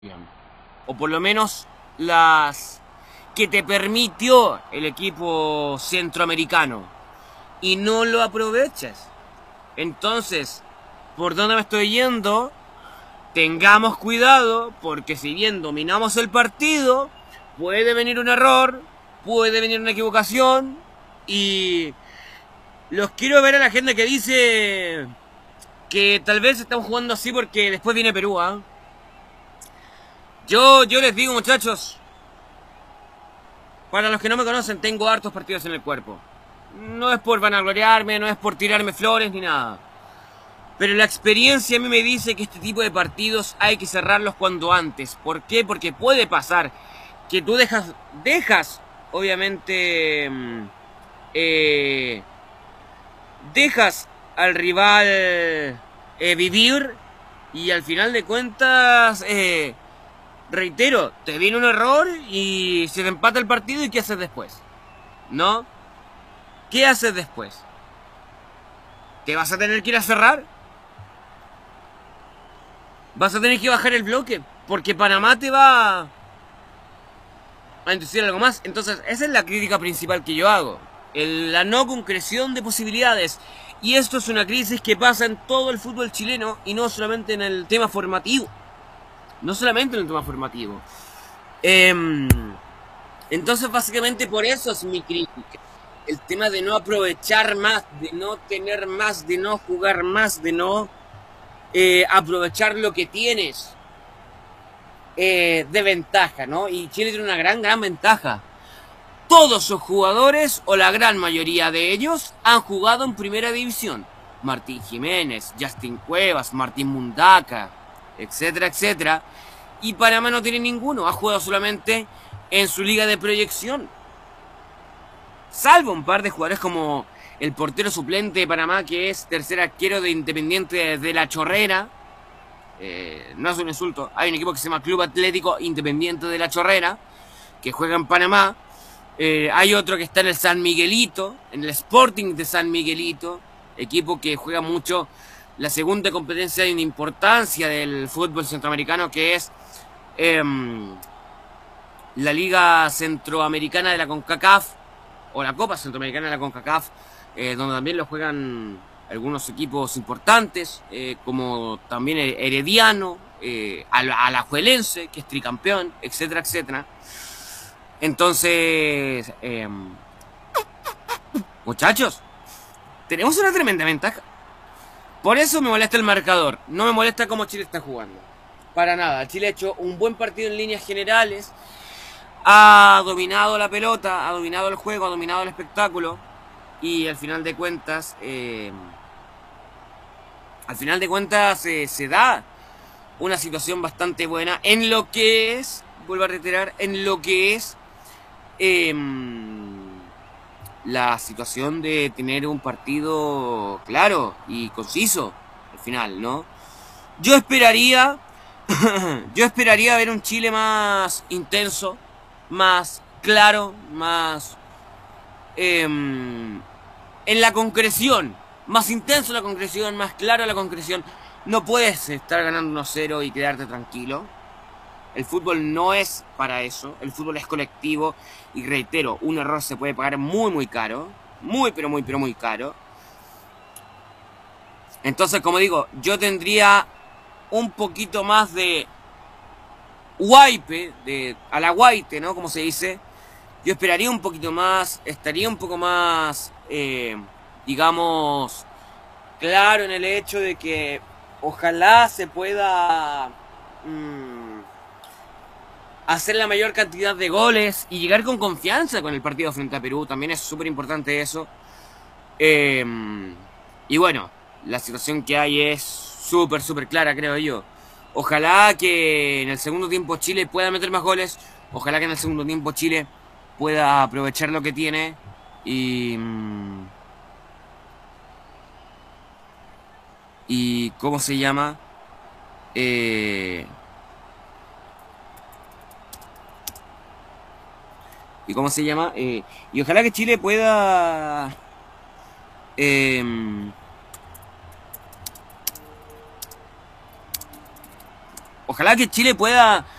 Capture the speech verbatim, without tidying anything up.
O por lo menos las que te permitió el equipo centroamericano, y no lo aprovechas. Entonces, ¿por dónde me estoy yendo? Tengamos cuidado, porque si bien dominamos el partido, puede venir un error, puede venir una equivocación, y los quiero ver a la gente que dice que tal vez estamos jugando así porque después viene Perú, ¿eh? Yo, yo les digo, muchachos, para los que no me conocen, tengo hartos partidos en el cuerpo. No es por vanagloriarme, no es por tirarme flores ni nada. Pero la experiencia a mí me dice que este tipo de partidos hay que cerrarlos cuanto antes. ¿Por qué? Porque puede pasar que tú dejas, dejas, obviamente, eh, dejas al rival eh, vivir, y al final de cuentas, eh, reitero, te viene un error y se te empata el partido, ¿y qué haces después? ¿No? ¿Qué haces después? ¿Te vas a tener que ir a cerrar? ¿Vas a tener que bajar el bloque? Porque Panamá te va a inducir algo más. Entonces, esa es la crítica principal que yo hago. El, la no concreción de posibilidades. Y esto es una crisis que pasa en todo el fútbol chileno, y no solamente en el tema formativo. No solamente en el tema formativo. Eh, entonces, básicamente por eso es mi crítica. El tema de no aprovechar más, de no tener más, de no jugar más, de no eh, aprovechar lo que tienes eh, de ventaja, ¿no? Y Chile tiene una gran, gran ventaja. Todos sus jugadores, o la gran mayoría de ellos, han jugado en primera división. Martín Jiménez, Justin Cuevas, Martín Mundaca, etcétera, etcétera. Y Panamá no tiene ninguno, ha jugado solamente en su liga de proyección. Salvo un par de jugadores como el portero suplente de Panamá, que es tercer arquero de Independiente de La Chorrera. Eh, no es un insulto, hay un equipo que se llama Club Atlético Independiente de La Chorrera, que juega en Panamá. Eh, hay otro que está en el San Miguelito, en el Sporting de San Miguelito, equipo que juega mucho la segunda competencia de importancia del fútbol centroamericano, que es eh, la Liga Centroamericana de la CONCACAF, o la Copa Centroamericana de la CONCACAF, eh, donde también lo juegan algunos equipos importantes, eh, como también Herediano, eh, Alajuelense, que es tricampeón, etcétera, etcétera. Entonces, eh, muchachos, tenemos una tremenda ventaja. Por eso me molesta el marcador, no me molesta cómo Chile está jugando. Para nada, Chile ha hecho un buen partido en líneas generales, ha dominado la pelota, ha dominado el juego, ha dominado el espectáculo, y al final de cuentas, eh, al final de cuentas eh, se da una situación bastante buena en lo que es, vuelvo a reiterar, en lo que es eh, la situación de tener un partido claro y conciso al final, ¿no? Yo esperaría, yo esperaría ver un Chile más intenso, más claro, más eh, en la concreción, más intenso la concreción, más claro la concreción. No puedes estar ganando uno cero y quedarte tranquilo. El fútbol no es para eso, el fútbol es colectivo, y reitero, un error se puede pagar muy muy caro, muy pero muy pero muy caro. Entonces, como digo, yo tendría un poquito más de guaype, de a la guaite, ¿no? Como se dice. Yo esperaría un poquito más, estaría un poco más, eh, digamos, claro en el hecho de que ojalá se pueda mmm, hacer la mayor cantidad de goles y llegar con confianza con el partido frente a Perú. También es súper importante eso. Eh, y bueno, la situación que hay es súper, súper clara, creo yo. Ojalá que en el segundo tiempo Chile pueda meter más goles. Ojalá que en el segundo tiempo Chile pueda aprovechar lo que tiene y... y ¿cómo se llama? Eh, ¿Y cómo se llama? Eh, y ojalá que Chile pueda... Eh, ojalá ojalá que Chile pueda